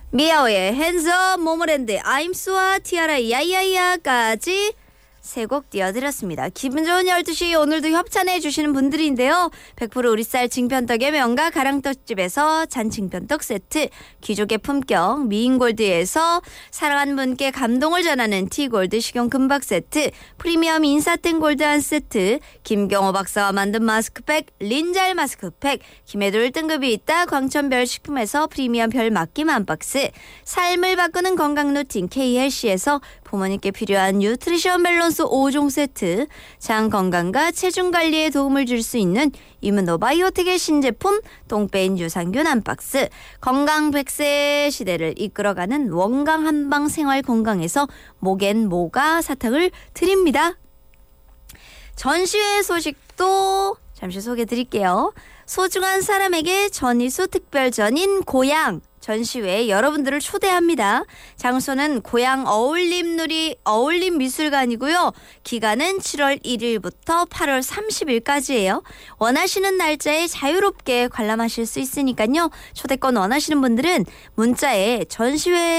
미아오의 핸즈업 모모랜드 아임스와 티아라 야야야까지 세 곡 띄워드렸습니다. 기분 좋은 12시 오늘도 협찬해 주시는 분들인데요. 100% 우리쌀 징편떡의 명가 가랑떡집에서 잔징편떡 세트, 귀족의 품격 미인골드에서 사랑하는 분께 감동을 전하는 티골드 식용 금박 세트, 프리미엄 인사땡 골드 한 세트, 김경호 박사와 만든 마스크팩 린잘 마스크팩, 김해도 1등급이 있다 광천별 식품에서 프리미엄 별 맡김 한 박스, 삶을 바꾸는 건강 루틴 K헬시에서 부모님께 필요한 뉴트리션 밸런스 5종 세트, 장 건강과 체중 관리에 도움을 줄 수 있는 이므노바이오틱의 신제품 똥배인 유산균 한 박스, 건강 100세 시대를 이끌어가는 원강 한방 생활 건강에서 목엔 모가 사탕을 드립니다. 전시회 소식도 잠시 소개해 드릴게요. 소중한 사람에게 전이수 특별전인 고향 전시회에 여러분들을 초대합니다. 장소는 고향 어울림미술관이고요. 기간은 7월 1일부터 8월 30일까지예요. 원하시는 날짜에 자유롭게 관람하실 수 있으니까요. 초대권 원하시는 분들은 문자에 전시회